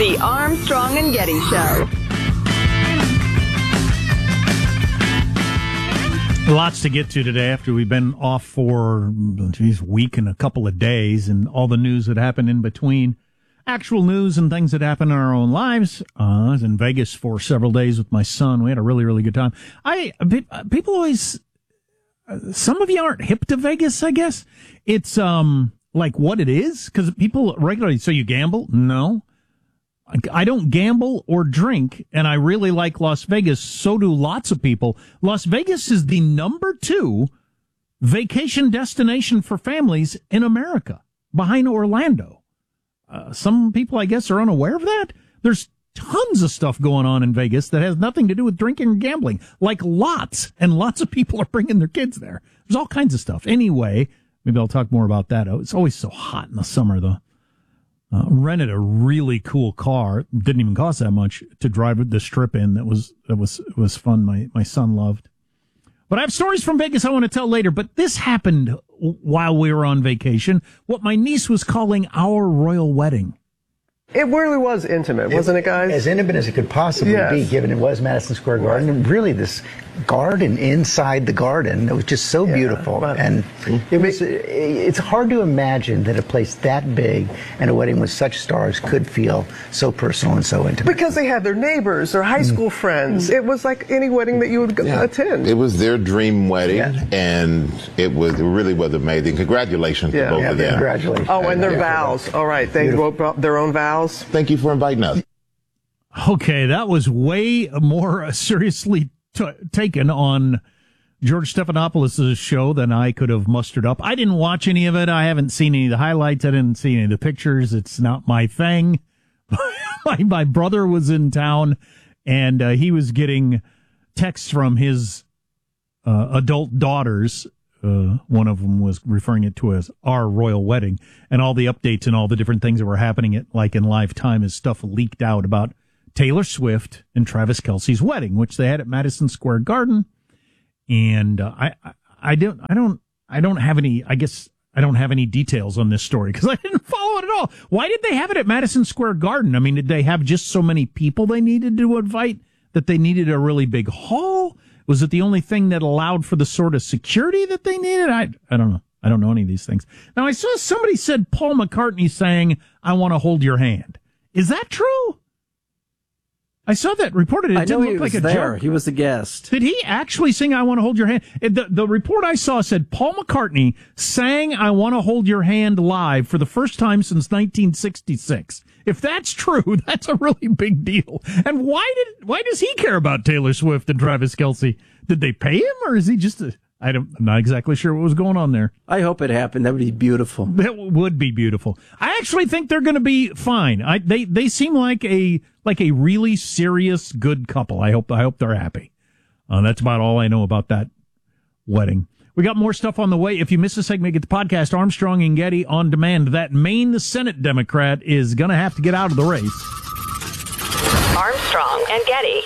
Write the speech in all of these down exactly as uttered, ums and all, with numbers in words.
The Armstrong and Getty Show. Lots to get to today after we've been off for, geez, a week and a couple of days, and all the news that happened in between. Actual news and things that happen in our own lives. Uh, I was in Vegas for several days with my son. We had a really, really good time. I people always, some of you aren't hip to Vegas, I guess. It's um like what it is, because people regularly, so you gamble? No. I don't gamble or drink, and I really like Las Vegas. So do lots of people. Las Vegas is the number two vacation destination for families in America, behind Orlando. Uh, some people, I guess, are unaware of that. There's tons of stuff going on in Vegas that has nothing to do with drinking or gambling, like lots, and lots of people are bringing their kids there. There's all kinds of stuff. Anyway, maybe I'll talk more about that. It's always so hot in the summer, though. Uh, rented a really cool car. Didn't even cost that much to drive the strip in. That was that was was fun. My my son loved. But I have stories from Vegas I want to tell later. But this happened while we were on vacation. What my niece was calling our royal wedding. It really was intimate, wasn't it, guys? As intimate as it could possibly yes. be, given it was Madison Square Garden. And really, this garden inside the garden, it was just so yeah, beautiful. But, and it was, it's hard to imagine that a place that big and a wedding with such stars could feel so personal and so intimate. Because they had their neighbors or high school mm. friends. It was like any wedding that you would yeah. attend. It was their dream wedding, yeah. and it was it really was amazing. Congratulations yeah. to both yeah, of them. Congratulations. Oh, and their yeah. vows. All right, they wrote their own vows. Thank you for inviting us. Okay, that was way more seriously t- taken on George Stephanopoulos' show than I could have mustered up. I didn't watch any of it. I haven't seen any of the highlights. I didn't see any of the pictures. It's not my thing. my, my brother was in town, and uh, he was getting texts from his uh, adult daughters. Uh, one of them was referring it to as our royal wedding, and all the updates and all the different things that were happening at, like in live time, as stuff leaked out about Taylor Swift and Travis Kelce's wedding, which they had at Madison Square Garden. And uh, I, I, I don't, I don't, I don't have any. I guess I don't have any details on this story because I didn't follow it at all. Why did they have it at Madison Square Garden? I mean, did they have just so many people they needed to invite that they needed a really big hall? Was it the only thing that allowed for the sort of security that they needed? I I don't know. I don't know any of these things. Now, I saw somebody said Paul McCartney sang, "I Want to Hold Your Hand." Is that true? I saw that reported. It I didn't know look he like was a there. joke. He was the guest. Did he actually sing "I Want to Hold Your Hand"? The, the report I saw said Paul McCartney sang "I Want to Hold Your Hand" live for the first time since nineteen sixty-six. If that's true, that's a really big deal. And why did why does he care about Taylor Swift and Travis Kelce? Did they pay him, or is he just a, I don't, I'm not exactly sure what was going on there. I hope it happened. That would be beautiful. That would be beautiful. I actually think they're going to be fine. I, they, they seem like a, like a really serious, good couple. I hope, I hope they're happy. Uh, that's about all I know about that wedding. We got more stuff on the way. If you missed a segment, get the podcast Armstrong and Getty on demand. That Maine Senate Democrat is going to have to get out of the race. Armstrong and Getty.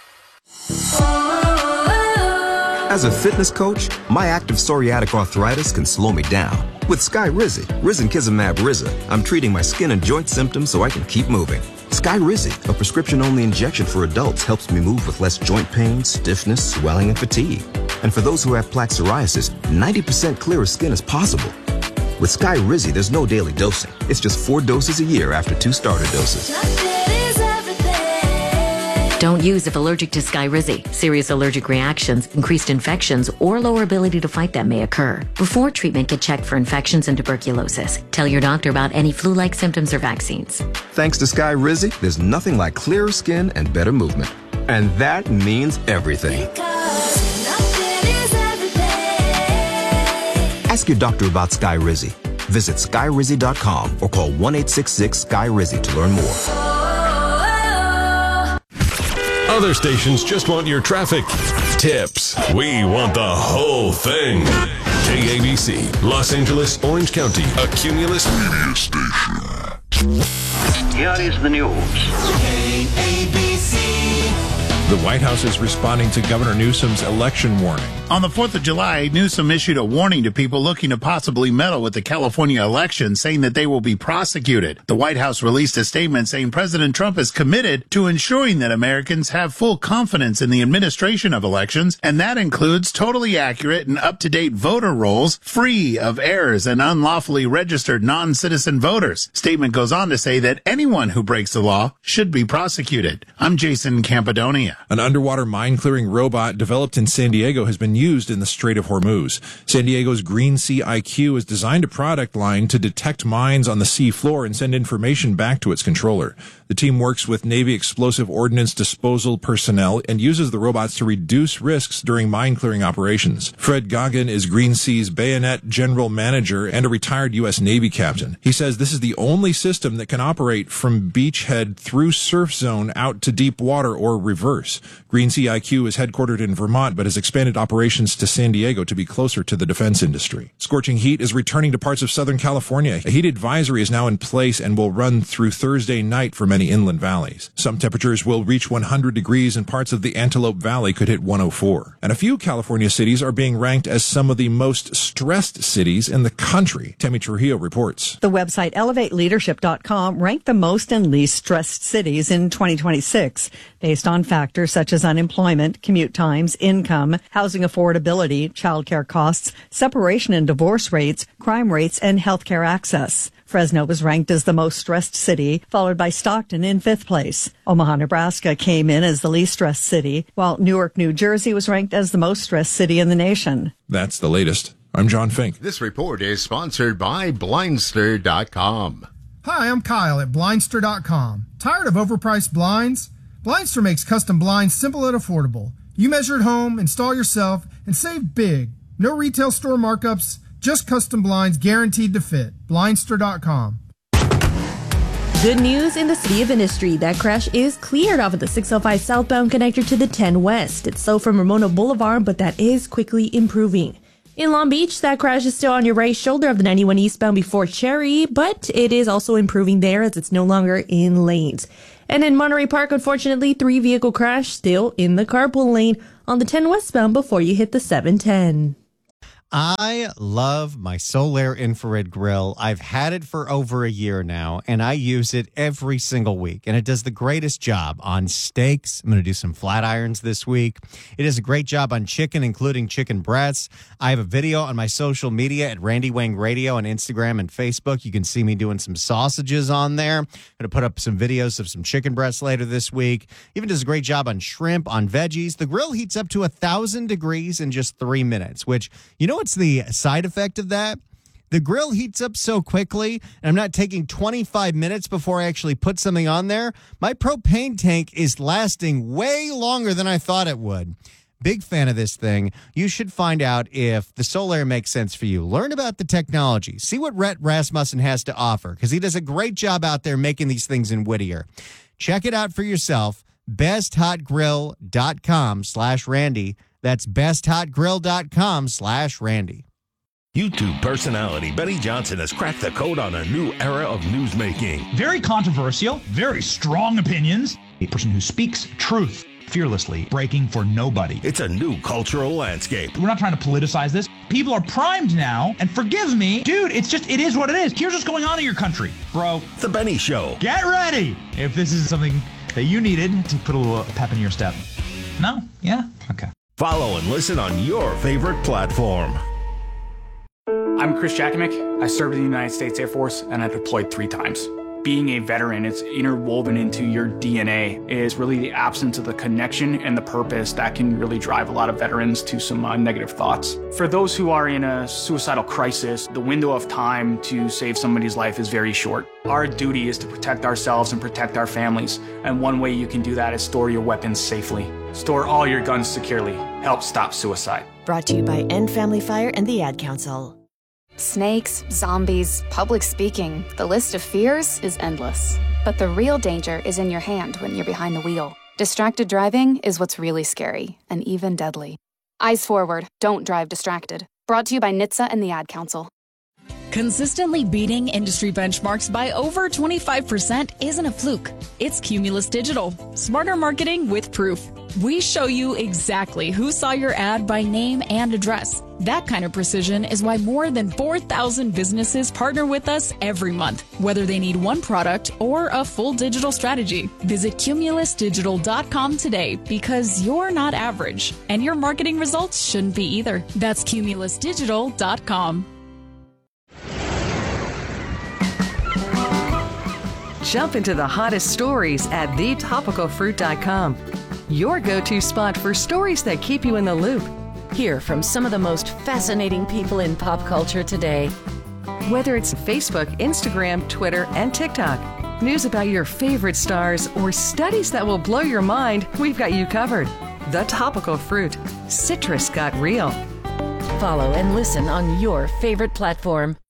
As a fitness coach, my active psoriatic arthritis can slow me down. With Skyrizi, Risankizumab Riza, I'm treating my skin and joint symptoms so I can keep moving. Skyrizi, a prescription-only injection for adults, helps me move with less joint pain, stiffness, swelling, and fatigue. And for those who have plaque psoriasis, ninety percent clearer skin is possible. With Skyrizi, there's no daily dosing. It's just four doses a year after two starter doses. Don't use if allergic to Skyrizi. Serious allergic reactions, increased infections, or lower ability to fight them may occur. Before treatment, get checked for infections and tuberculosis. Tell your doctor about any flu-like symptoms or vaccines. Thanks to Skyrizi, there's nothing like clearer skin and better movement. And that means everything. Ask your doctor about Skyrizi. Visit Skyrizi dot com or call one eight six six Sky Rizi to learn more. Other stations just want your traffic tips. We want the whole thing. K A B C, Los Angeles, Orange County, a Cumulus media station. Here is the news. K A B C, The White House is responding to Governor Newsom's election warning. On the fourth of July, Newsom issued a warning to people looking to possibly meddle with the California election, saying that they will be prosecuted. The White House released a statement saying President Trump is committed to ensuring that Americans have full confidence in the administration of elections, and that includes totally accurate and up-to-date voter rolls, free of errors and unlawfully registered non-citizen voters. Statement goes on to say that anyone who breaks the law should be prosecuted. I'm Jason Campadonia. An underwater mine-clearing robot developed in San Diego has been used in the Strait of Hormuz. San Diego's Green Sea I Q has designed a product line to detect mines on the sea floor and send information back to its controller. The team works with Navy explosive ordnance disposal personnel and uses the robots to reduce risks during mine-clearing operations. Fred Goggin is Green Sea's Bayonet General Manager and a retired U S Navy captain. He says this is the only system that can operate from beachhead through surf zone out to deep water or reverse. Green Sea I Q is headquartered in Vermont but has expanded operations to San Diego to be closer to the defense industry. Scorching heat is returning to parts of Southern California. A heat advisory is now in place and will run through Thursday night for many inland valleys. Some temperatures will reach one hundred degrees and parts of the Antelope Valley could hit one oh four. And a few California cities are being ranked as some of the most stressed cities in the country. Tammy Trujillo reports. The website elevate leadership dot com ranked the most and least stressed cities in twenty twenty-six based on factors such as unemployment, commute times, income, housing affordability, childcare costs, separation and divorce rates, crime rates, and healthcare access. Fresno was ranked as the most stressed city, followed by Stockton in fifth place. Omaha, Nebraska came in as the least stressed city, while Newark, New Jersey was ranked as the most stressed city in the nation. That's the latest. I'm John Fink. This report is sponsored by Blindster dot com. Hi, I'm Kyle at Blindster dot com. Tired of overpriced blinds? Blindster makes custom blinds simple and affordable. You measure at home, install yourself, and save big. No retail store markups, just custom blinds guaranteed to fit. Blindster dot com. Good news in the city of Industry. That crash is cleared off of the six oh five southbound connector to the ten west. It's slow from Ramona Boulevard, but that is quickly improving. In Long Beach, that crash is still on your right shoulder of the ninety-one eastbound before Cherry, but it is also improving there as it's no longer in lanes. And in Monterey Park, unfortunately, three-vehicle crash still in the carpool lane on the ten westbound before you hit the seven ten. I love my Solaire infrared grill. I've had it for over a year now, and I use it every single week. And it does the greatest job on steaks. I'm going to do some flat irons this week. It does a great job on chicken, including chicken breasts. I have a video on my social media at Randy Wang Radio on Instagram and Facebook. You can see me doing some sausages on there. I'm going to put up some videos of some chicken breasts later this week. Even does a great job on shrimp, on veggies. The grill heats up to one thousand degrees in just three minutes, which, you know, what's the side effect of that? The grill heats up so quickly, and I'm not taking twenty-five minutes before I actually put something on there. My propane tank is lasting way longer than I thought it would. Big fan of this thing. You should find out if the Solaire makes sense for you. Learn about the technology. See what Rhett Rasmussen has to offer, because he does a great job out there making these things in Whittier. Check it out for yourself. best hot grill dot com slash Randy. That's best hot grill dot com slash Randy. YouTube personality Benny Johnson has cracked the code on a new era of newsmaking. Very controversial, very strong opinions. A person who speaks truth fearlessly, breaking for nobody. It's a new cultural landscape. We're not trying to politicize this. People are primed now, and forgive me, dude, it's just, it is what it is. Here's what's going on in your country, bro. The Benny Show. Get ready if this is something that you needed to put a little pep in your step. No? Yeah? Okay. Follow and listen on your favorite platform. I'm Chris Jakovic. I served in the United States Air Force, and I deployed three times. Being a veteran, it's interwoven into your D N A, is really the absence of the connection and the purpose that can really drive a lot of veterans to some uh, negative thoughts. For those who are in a suicidal crisis, the window of time to save somebody's life is very short. Our duty is to protect ourselves and protect our families, and one way you can do that is store your weapons safely. Store all your guns securely. Help stop suicide. Brought to you by End Family Fire and the Ad Council. Snakes, zombies, public speaking, the list of fears is endless. But the real danger is in your hand when you're behind the wheel. Distracted driving is what's really scary, and even deadly. Eyes forward, don't drive distracted. Brought to you by N H T S A and the Ad Council. Consistently beating industry benchmarks by over twenty-five percent isn't a fluke. It's Cumulus Digital. Smarter marketing with proof. We show you exactly who saw your ad by name and address. That kind of precision is why more than four thousand businesses partner with us every month, whether they need one product or a full digital strategy. Visit cumulus digital dot com today because you're not average, and your marketing results shouldn't be either. That's cumulus digital dot com. Jump into the hottest stories at the topical fruit dot com. Your go-to spot for stories that keep you in the loop. Hear from some of the most fascinating people in pop culture today. Whether it's Facebook, Instagram, Twitter, and TikTok, news about your favorite stars, or studies that will blow your mind, we've got you covered. The Topical Fruit. Citrus got real. Follow and listen on your favorite platform.